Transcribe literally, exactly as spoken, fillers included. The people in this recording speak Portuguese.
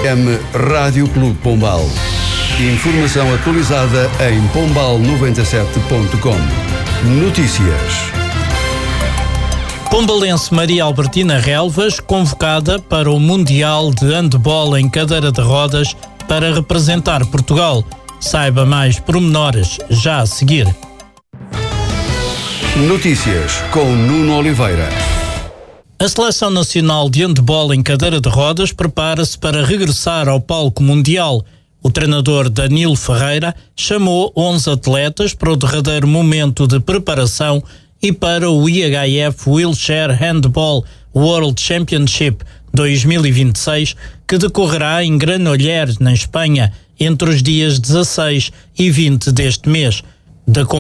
M Rádio Clube Pombal. Informação atualizada em pombal noventa e sete ponto com. Notícias. Pombalense Maria Albertina Relvas, convocada para o Mundial de Handball em cadeira de rodas para representar Portugal. Saiba mais pormenores já a seguir. Notícias com Nuno Oliveira. A Seleção Nacional de Handball em cadeira de rodas prepara-se para regressar ao palco mundial. O treinador Danilo Ferreira chamou onze atletas para o derradeiro momento de preparação e para o I H F Wheelchair Handball World Championship dois mil e vinte e seis, que decorrerá em Granollers, na Espanha, entre os dias dezasseis e vinte deste mês. Da